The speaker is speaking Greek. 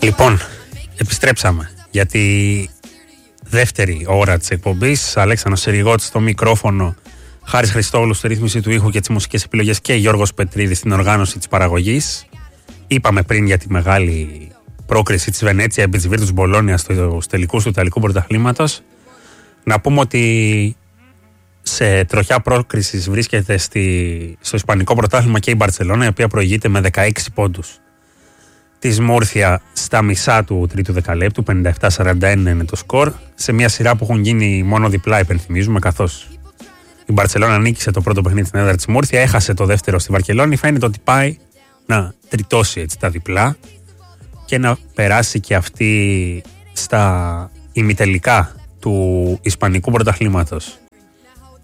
Λοιπόν, επιστρέψαμε για τη δεύτερη ώρα της εκπομπής. Αλέξανδρος Σεριγότης στο μικρόφωνο, Χάρης Χριστόγλου στη ρύθμιση του ήχου και τις μουσικές επιλογές και Γιώργος Πετρίδης στην οργάνωση της παραγωγής. Είπαμε πριν για τη μεγάλη πρόκριση της Βενέτσια επί της Βίρτους Μπολόνια στους τελικούς του Ιταλικού Πρωταθλήματος. Να πούμε ότι σε τροχιά πρόκρισης βρίσκεται στο Ισπανικό Πρωτάθλημα και η Μπαρτσελώνα, η οποία προηγείται με 16 πόντους. Της Μούρθια στα μισά του τρίτου δεκαλέπτου, 57-41 είναι το σκορ, σε μια σειρά που έχουν γίνει μόνο διπλά, υπενθυμίζουμε, καθώς η Μπαρτσελώνα νίκησε το πρώτο παιχνίδι στην έδρα της Μούρθια, έχασε το δεύτερο στη Βαρκελόνη. Φαίνεται ότι πάει να τριτώσει έτσι τα διπλά και να περάσει και αυτή στα ημιτελικά του Ισπανικού Πρωταθλήματος.